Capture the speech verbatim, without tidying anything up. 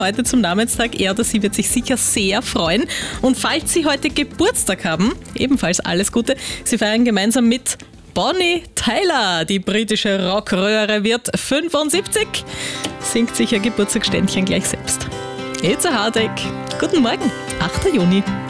heute zum Namenstag. Er oder sie wird sich sicher sehr freuen. Und falls Sie heute Geburtstag haben, ebenfalls alles Gute. Sie feiern gemeinsam mit Bonnie Tyler. Die britische Rockröhre wird fünfundsiebzig. Singt sich ihr Geburtstagsständchen gleich selbst. It's a Heartache. Guten Morgen, achter Juni.